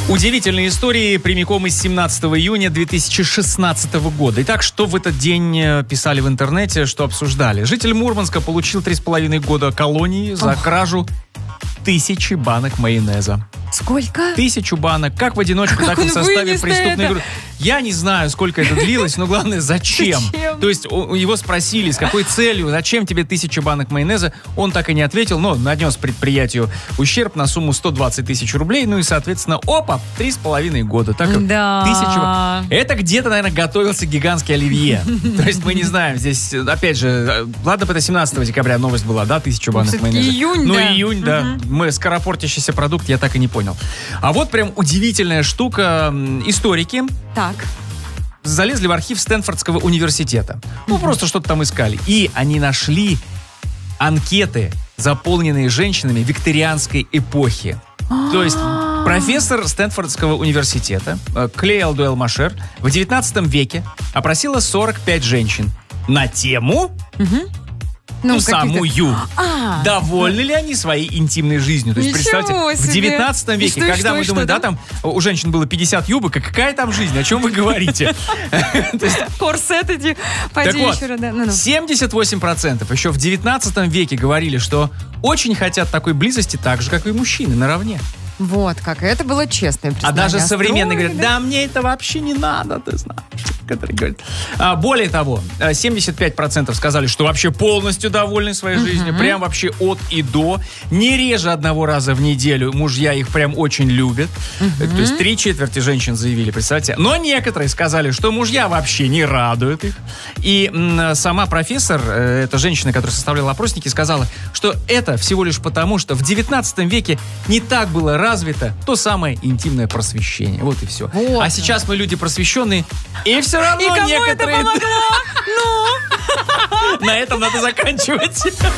Удивительные истории прямиком из 17 июня 2016 года. Итак, что в этот день писали в интернете, что обсуждали? Житель Мурманска получил 3,5 года колонии за кражу 1000 банок майонеза. Сколько? 1000 банок, как в одиночку, так и в составе преступной группы. Я не знаю, сколько это длилось, но главное, зачем? То есть его спросили, с какой целью, зачем тебе 1000 банок майонеза? Он так и не ответил, но нанес предприятию ущерб на сумму 120 тысяч рублей, ну и, соответственно, 3,5 года. Так, да. 1000. Это где-то, наверное, готовился гигантский оливье. То есть мы не знаем, здесь, опять же, ладно бы это 17 декабря новость была, да, 1000 банок майонеза. Июнь, ну, да. Июнь, да. Мы скоропортящийся продукт, я так и не понял. А вот прям удивительная штука. Историки залезли в архив Стэнфордского университета. Просто что-то там искали. И они нашли анкеты, заполненные женщинами викторианской эпохи. То есть профессор Стэнфордского университета Клея Дуэлл Машер в 19 веке опросила 45 женщин на тему... самую. Довольны ли они своей интимной жизнью? То есть, представьте, в 19 веке, когда мы думаем, да, там у женщин было 50 юбок, а какая там жизнь? О чем вы говорите? Корсет эти по вечеру, да. 78% еще в 19 веке говорили, что очень хотят такой близости так же, как и мужчины, наравне. Вот как. Это было честное признание. А даже современные говорят, да, мне это вообще не надо, ты знаешь. Которые говорят. Более того, 75% сказали, что вообще полностью довольны своей жизнью, прям вообще от и до. Не реже одного раза в неделю мужья их прям очень любят. То есть 3/4 женщин заявили, представьте. Но некоторые сказали, что мужья вообще не радуют их. И сама профессор, эта женщина, которая составляла опросники, сказала, что это всего лишь потому, что в 19 веке не так было развито то самое интимное просвещение. Вот и все. Вот. А сейчас мы люди просвещенные, и все равно и кому некоторые... это помогло? На этом надо заканчивать.